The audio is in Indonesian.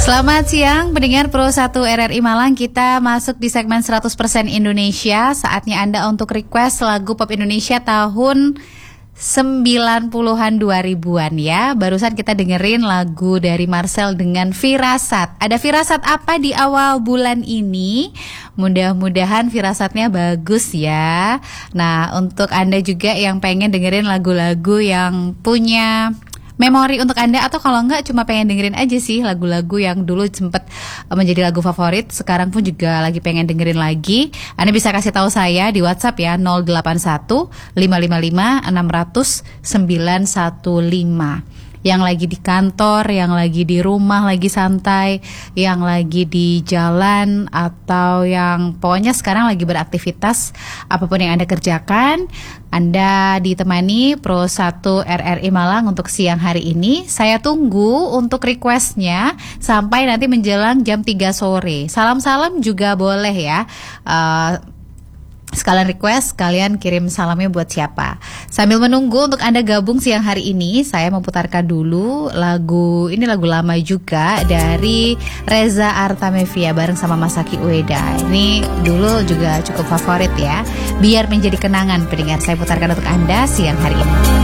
Selamat siang pendengar Pro 1 RRI Malang. Kita masuk di segmen 100% Indonesia. Saatnya Anda untuk request lagu pop Indonesia tahun 90-an 2000-an ya. Barusan kita dengerin lagu dari Marcel dengan Firasat. Ada firasat apa di awal bulan ini? Mudah-mudahan firasatnya bagus ya. Nah, untuk Anda juga yang pengen dengerin lagu-lagu yang punya memori untuk Anda, atau kalau enggak cuma pengen dengerin aja sih lagu-lagu yang dulu sempat menjadi lagu favorit, sekarang pun juga lagi pengen dengerin lagi, Anda bisa kasih tahu saya di WhatsApp ya, 081 555 600 915. Yang lagi di kantor, yang lagi di rumah, lagi santai, yang lagi di jalan, atau yang pokoknya sekarang lagi beraktivitas, apapun yang Anda kerjakan, Anda ditemani Pro 1 RRI Malang untuk siang hari ini. Saya tunggu untuk requestnya sampai nanti menjelang jam 3 sore. Salam-salam juga boleh ya. Sekalian request, kalian kirim salamnya buat siapa. Sambil menunggu untuk Anda gabung siang hari ini, saya memutarkan dulu lagu, ini lagu lama juga dari Reza Artamevia bareng sama Masaki Ueda. Ini dulu juga cukup favorit ya. Biar menjadi kenangan pendengar, saya putarkan untuk Anda siang hari ini.